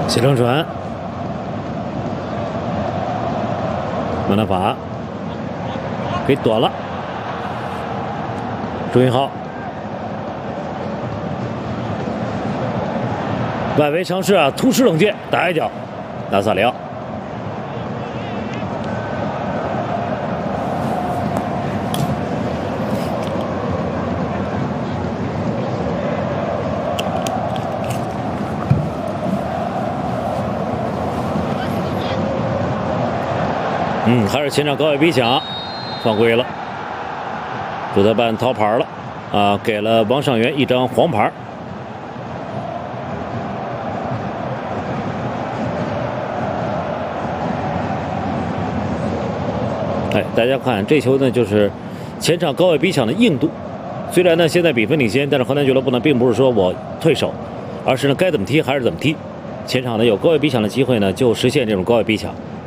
谢成纯，马纳法给短了，朱云浩。 外围尝试突施冷箭，打一脚，纳萨里奥。还是前场高位逼抢，犯规了，主裁判掏牌了，给了王上元一张黄牌。 大家看这球呢，就是前场高位逼抢的硬度。虽然呢现在比分领先，但是河南俱乐部呢并不是说我退守，而是呢该怎么踢还是怎么踢。前场呢有高位逼抢的机会呢，就实现这种高位逼抢。